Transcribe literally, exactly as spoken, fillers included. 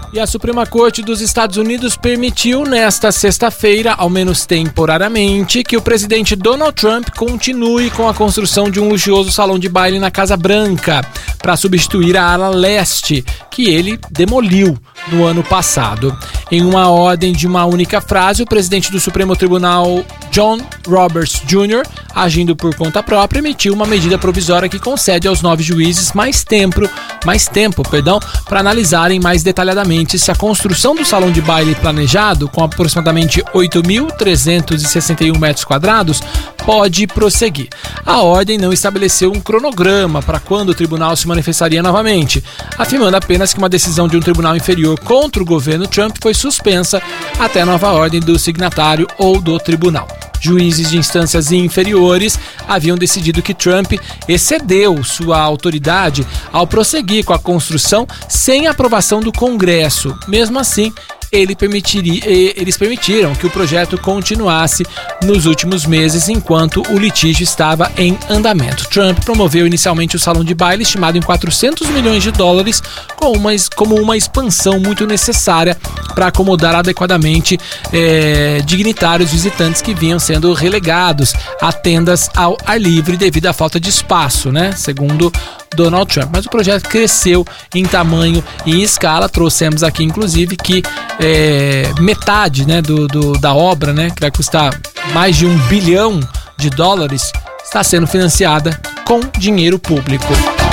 E a Suprema Corte dos Estados Unidos permitiu nesta sexta-feira, ao menos temporariamente, que o presidente Donald Trump continue com a construção de um luxuoso salão de baile na Casa Branca, para substituir a ala leste, que ele demoliu no ano passado. Em uma ordem de uma única frase, o presidente do Supremo Tribunal, John Roberts Júnior, agindo por conta própria, emitiu uma medida provisória que concede aos nove juízes mais tempo, mais tempo, perdão, para analisarem mais detalhadamente se a construção do salão de baile planejado, com aproximadamente oito mil trezentos e sessenta e um metros quadrados, pode prosseguir. A ordem não estabeleceu um cronograma para quando o tribunal se manifestaria novamente, afirmando apenas que uma decisão de um tribunal inferior contra o governo Trump foi suspensa até nova ordem do signatário ou do tribunal. Juízes de instâncias inferiores haviam decidido que Trump excedeu sua autoridade ao prosseguir com a construção sem aprovação do Congresso. Mesmo assim, ele permitiria, eles permitiram que o projeto continuasse nos últimos meses enquanto o litígio estava em andamento. Trump promoveu inicialmente o salão de baile estimado em quatrocentos milhões de dólares com uma, como uma expansão muito necessária para acomodar adequadamente é, dignitários visitantes que vinham sendo relegados a tendas ao ar livre devido à falta de espaço, né? Segundo Donald Trump. Mas o projeto cresceu em tamanho e em escala. Trouxemos aqui, inclusive, que é, metade, né, do, do, da obra, né, que vai custar mais de um bilhão de dólares, está sendo financiada com dinheiro público.